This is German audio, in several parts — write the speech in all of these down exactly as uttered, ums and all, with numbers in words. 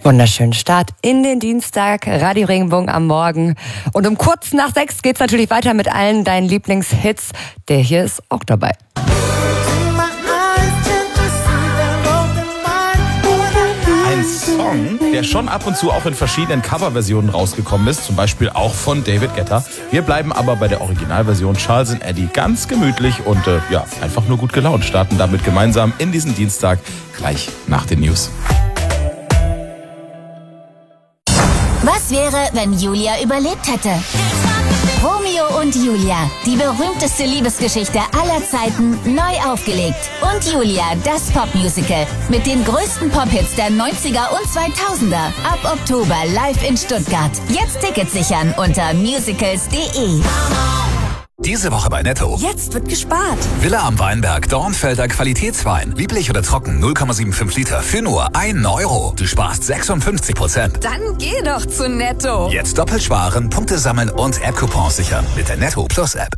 Wunderschönen Start in den Dienstag, Radio Regenbogen am Morgen. Und um kurz nach sechs geht's natürlich weiter mit allen deinen Lieblingshits. Der hier ist auch dabei. Ein Song, der schon ab und zu auch in verschiedenen Coverversionen rausgekommen ist, zum Beispiel auch von David Guetta. Wir bleiben aber bei der Originalversion. Charles und Eddie ganz gemütlich und äh, ja, einfach nur gut gelaunt. Starten damit gemeinsam in diesen Dienstag gleich nach den News. Was wäre, wenn Julia überlebt hätte? Romeo und Julia, die berühmteste Liebesgeschichte aller Zeiten, neu aufgelegt. Und Julia, das Popmusical mit den größten Pop-Hits der neunziger und zweitausender. Ab Oktober live in Stuttgart. Jetzt Tickets sichern unter musicals punkt de. Diese Woche bei Netto. Jetzt wird gespart. Villa am Weinberg, Dornfelder Qualitätswein. Lieblich oder trocken, null Komma fünfundsiebzig Liter für nur ein Euro. Du sparst sechsundfünfzig Prozent. Dann geh doch zu Netto. Jetzt doppelt sparen, Punkte sammeln und App-Coupons sichern mit der Netto Plus App.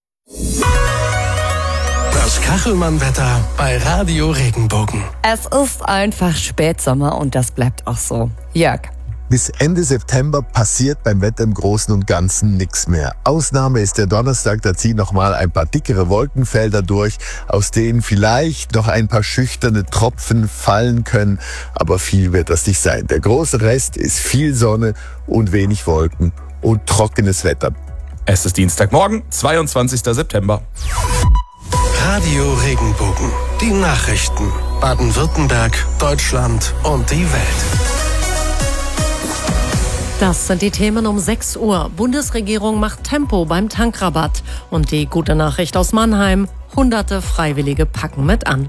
Das Kachelmann-Wetter bei Radio Regenbogen. Es ist einfach Spätsommer und das bleibt auch so. Jörg. Bis Ende September passiert beim Wetter im Großen und Ganzen nichts mehr. Ausnahme ist der Donnerstag, da ziehen nochmal ein paar dickere Wolkenfelder durch, aus denen vielleicht noch ein paar schüchterne Tropfen fallen können, aber viel wird das nicht sein. Der große Rest ist viel Sonne und wenig Wolken und trockenes Wetter. Es ist Dienstagmorgen, zweiundzwanzigster September. Radio Regenbogen. Die Nachrichten. Baden-Württemberg, Deutschland und die Welt. Das sind die Themen um sechs Uhr. Bundesregierung macht Tempo beim Tankrabatt. Und die gute Nachricht aus Mannheim: Hunderte Freiwillige packen mit an.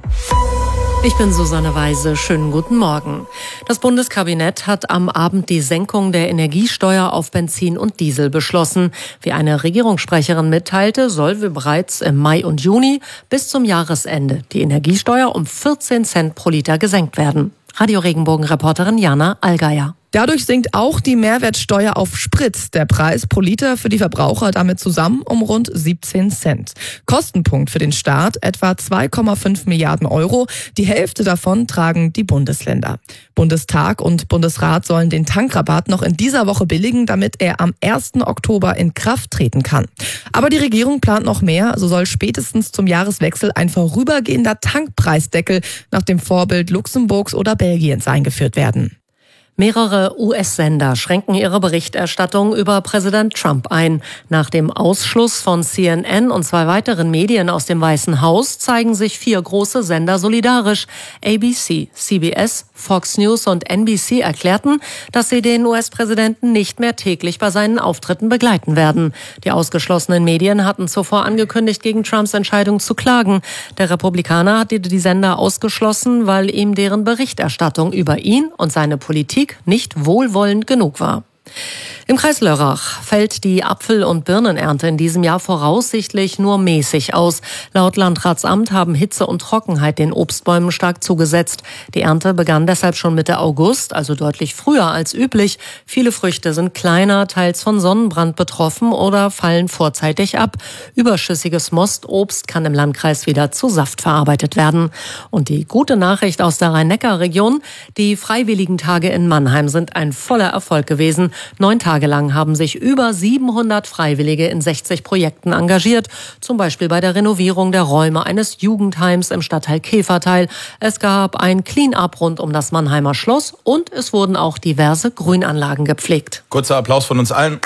Ich bin Susanne Weise. Schönen guten Morgen. Das Bundeskabinett hat am Abend die Senkung der Energiesteuer auf Benzin und Diesel beschlossen. Wie eine Regierungssprecherin mitteilte, soll wir bereits im Mai und Juni bis zum Jahresende die Energiesteuer um vierzehn Cent pro Liter gesenkt werden. Radio Regenbogen-Reporterin Jana Allgeier. Dadurch sinkt auch die Mehrwertsteuer auf Sprit. Der Preis pro Liter für die Verbraucher damit zusammen um rund siebzehn Cent. Kostenpunkt für den Staat etwa zwei Komma fünf Milliarden Euro. Die Hälfte davon tragen die Bundesländer. Bundestag und Bundesrat sollen den Tankrabatt noch in dieser Woche billigen, damit er am ersten Oktober in Kraft treten kann. Aber die Regierung plant noch mehr. So soll spätestens zum Jahreswechsel ein vorübergehender Tankpreisdeckel nach dem Vorbild Luxemburgs oder Belgiens eingeführt werden. Mehrere U S-Sender schränken ihre Berichterstattung über Präsident Trump ein. Nach dem Ausschluss von C N N und zwei weiteren Medien aus dem Weißen Haus zeigen sich vier große Sender solidarisch. A B C, C B S, Fox News und N B C erklärten, dass sie den U S-Präsidenten nicht mehr täglich bei seinen Auftritten begleiten werden. Die ausgeschlossenen Medien hatten zuvor angekündigt, gegen Trumps Entscheidung zu klagen. Der Republikaner hatte die Sender ausgeschlossen, weil ihm deren Berichterstattung über ihn und seine Politik nicht wohlwollend genug war. Im Kreis Lörrach fällt die Apfel- und Birnenernte in diesem Jahr voraussichtlich nur mäßig aus. Laut Landratsamt haben Hitze und Trockenheit den Obstbäumen stark zugesetzt. Die Ernte begann deshalb schon Mitte August, also deutlich früher als üblich. Viele Früchte sind kleiner, teils von Sonnenbrand betroffen oder fallen vorzeitig ab. Überschüssiges Mostobst kann im Landkreis wieder zu Saft verarbeitet werden. Und die gute Nachricht aus der Rhein-Neckar-Region: Die Freiwilligentage in Mannheim sind ein voller Erfolg gewesen. Neun Tage lang haben sich über siebenhundert Freiwillige in sechzig Projekten engagiert. Zum Beispiel bei der Renovierung der Räume eines Jugendheims im Stadtteil Käferteil. Es gab ein Clean-up rund um das Mannheimer Schloss und es wurden auch diverse Grünanlagen gepflegt. Kurzer Applaus von uns allen.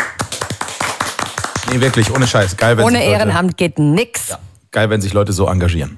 Nee, wirklich, ohne Scheiß. Geil, wenn Ohne sich Leute, Ehrenamt geht nix. Ja, geil, wenn sich Leute so engagieren.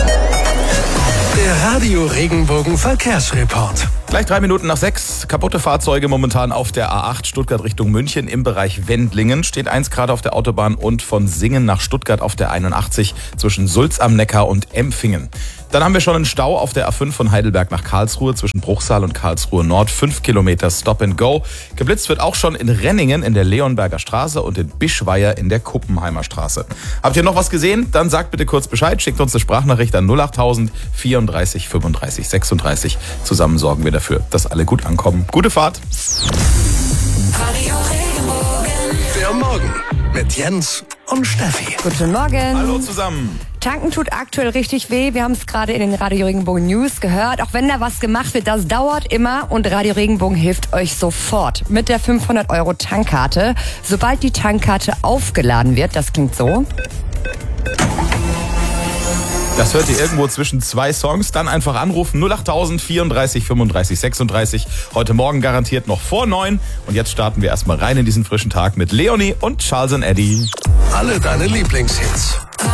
Der Radio Regenbogen Verkehrsreport. Gleich drei Minuten nach sechs. Kaputte Fahrzeuge momentan auf der A acht Stuttgart Richtung München im Bereich Wendlingen. Steht eins Grad auf der Autobahn und von Singen nach Stuttgart auf der einundachtzig zwischen Sulz am Neckar und Empfingen. Dann haben wir schon einen Stau auf der A fünf von Heidelberg nach Karlsruhe zwischen Bruchsal und Karlsruhe Nord. Fünf Kilometer Stop and Go. Geblitzt wird auch schon in Renningen in der Leonberger Straße und in Bischweier in der Kuppenheimer Straße. Habt ihr noch was gesehen? Dann sagt bitte kurz Bescheid. Schickt uns eine Sprachnachricht an null achttausend vierunddreißig fünfunddreißig sechsunddreißig. Zusammen sorgen wir dafür, dass alle gut ankommen. Gute Fahrt. Der Morgen mit Jens und Steffi. Guten Morgen. Hallo zusammen. Tanken tut aktuell richtig weh. Wir haben es gerade in den Radio Regenbogen News gehört. Auch wenn da was gemacht wird, das dauert immer und Radio Regenbogen hilft euch sofort mit der fünfhundert Euro Tankkarte. Sobald die Tankkarte aufgeladen wird, das klingt so. Das hört ihr irgendwo zwischen zwei Songs. Dann einfach anrufen null achttausend vierunddreißig fünfunddreißig sechsunddreißig. Heute Morgen garantiert noch vor neun. Und jetzt starten wir erstmal rein in diesen frischen Tag mit Leonie und Charles and Eddie. Alle deine Lieblingshits.